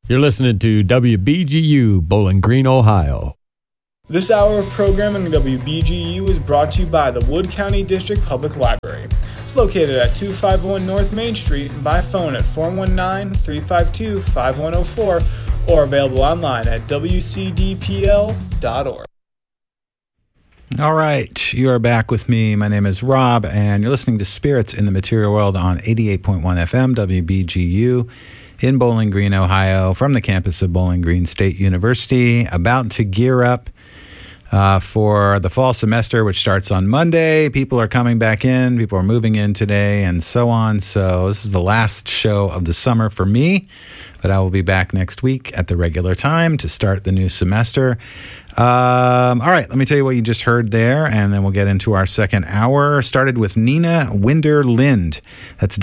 You're listening to WBGU, Bowling Green, Ohio. This hour of programming at WBGU is brought to you by the Wood County District Public Library. It's located at 251 North Main Street and by phone at 419-352-5104 or available online at wcdpl.org. All right, you are back with me. My name is Rob, and you're listening to Spirits in the Material World on 88.1 FM, WBGU, in Bowling Green, Ohio, from the campus of Bowling Green State University, about to gear up for the fall semester, which starts on Monday. People are coming back in. People are moving in today and so on. So this is the last show of the summer for me, but I will be back next week at the regular time to start the new semester. All right, let me tell you what you just heard there, and then we'll get into our second hour. Started with Nina Winderlind. That's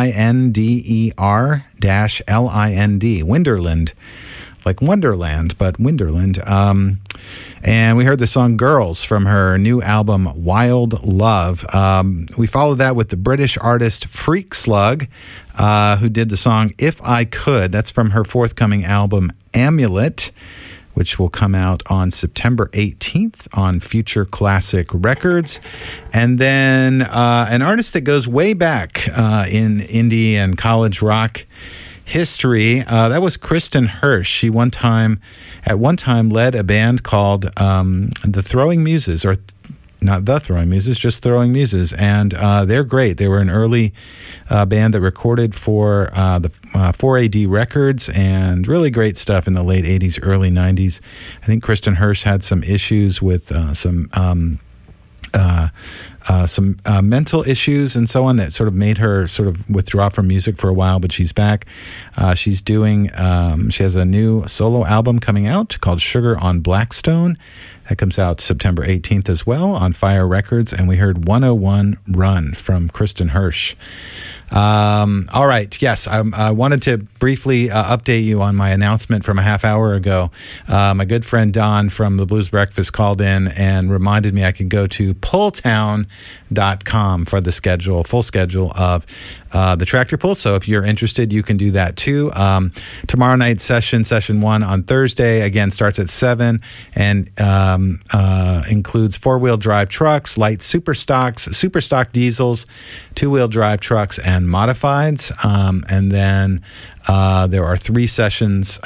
WINDER-LIND. Winderlind. Like Wonderland, but Winderland. And we heard the song Girls from her new album, Wild Love. We followed that with the British artist Freak Slug, who did the song If I Could. That's from her forthcoming album, Amulet, which will come out on September 18th on Future Classic Records. And then an artist that goes way back in indie and college rock history, that was Kristen Hirsch. She at one time led a band called The Throwing Muses, or not The Throwing Muses, just Throwing Muses. And they're great. They were an early band that recorded for the 4AD Records, and really great stuff in the late 80s, early 90s. I think Kristen Hirsch had some issues with some mental issues and so on that sort of made her sort of withdraw from music for a while, but she's back. She's doing, she has a new solo album coming out called Sugar on Blackstone. That comes out September 18th as well on Fire Records. And we heard 101 Run from Kristen Hirsch. All right. Yes, I wanted to briefly update you on my announcement from a half hour ago. My good friend Don from the Blues Breakfast called in and reminded me I could go to pulltown.com for the full schedule of the Tractor Pull. So if you're interested, you can do that too. Tomorrow night session 1 on Thursday, again, starts at 7 and includes four-wheel drive trucks, light super stock diesels, two-wheel drive trucks, and modifieds. And then there are sessions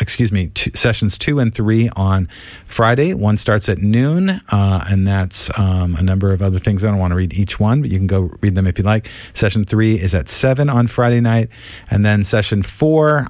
2 and 3 on Friday. One starts at noon, and that's a number of other things. I don't want to read each one, but you can go read them if you like. Session 3 is at 7 on Friday night, and then session 4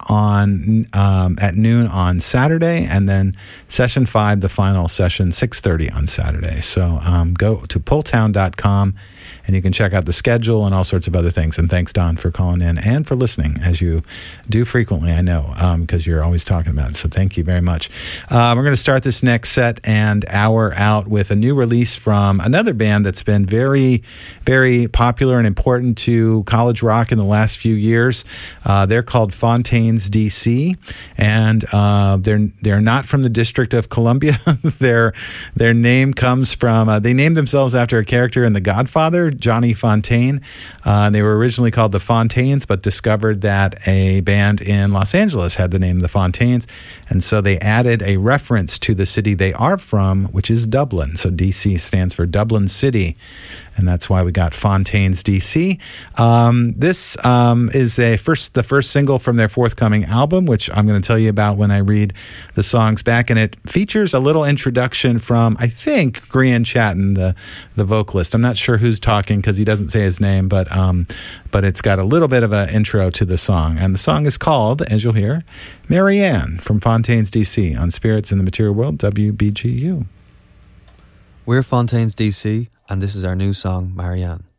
at noon on Saturday, and then session 5, the final session, 6:30 on Saturday. So go to pulltown.com, and you can check out the schedule and all sorts of other things. And thanks, Don, for calling in and for listening, as you do frequently, I know, because you're always talking about it. So thank you very much. We're going to start this next set and hour out with a new release from another band that's been very, very popular and important to college rock in the last few years. They're called Fontaines DC, and they're not from the District of Columbia. Their name comes from, they named themselves after a character in The Godfather, Johnny Fontaine. They were originally called the Fontaines, but discovered that a band in Los Angeles had the name the Fontaines, and so they added a reference to the city they are from, which is Dublin. So DC stands for Dublin City, and that's why we got Fontaines DC. This is the first single from their forthcoming album, which I'm going to tell you about when I read the songs back, and it features a little introduction from, I think, Grian Chatton, the vocalist. I'm not sure who's talking because he doesn't say his name, but it's got a little bit of an intro to the song, and the song is called, as you'll hear, Marianne from Fontaines DC on Spirits in the Material World, WBGU. We're Fontaines DC, and this is our new song, Marianne.